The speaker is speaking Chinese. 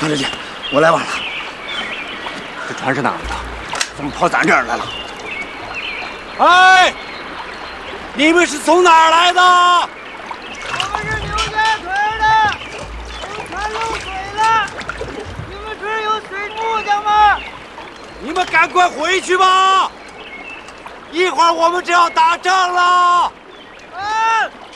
唐书记，我来晚了。 这船是哪儿的？ 怎么跑咱这儿来了？ 哎，你们是从哪儿来的？ 我们是牛家屯的，农船漏水了，你们这儿有水木匠吗？ 你们赶快回去吧，一会儿我们就要打仗了。 啊！